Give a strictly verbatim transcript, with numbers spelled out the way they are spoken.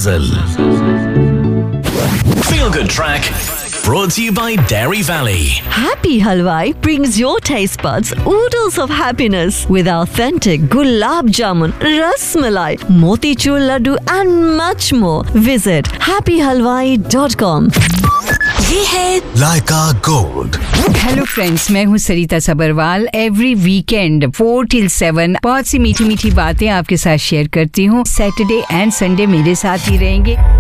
Sizzle. Feel Good Track brought to you by Dairy Valley. Happy Halwai brings your taste buds oodles of happiness with authentic gulab jamun, ras malai, motichur laddu and much more. Visit happy halwai dot com. ये है Laika Gold. Hello friends, मैं हूँ सरिता Sabharwal. Every weekend four till seven बहुत सी मीठी मीठी बातें आपके साथ शेयर करती हूँ। सैटरडे एंड संडे मेरे साथ ही रहेंगे।